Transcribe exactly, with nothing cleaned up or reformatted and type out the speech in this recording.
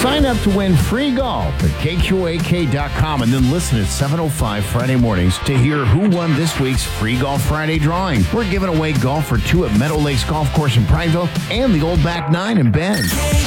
Sign up to win free golf at K Q A K dot com and then listen at seven oh five Friday mornings to hear who won this week's Free Golf Friday drawing. We're giving away golf for two at Meadow Lakes Golf Course in Prineville and the Old Back Nine in Bend.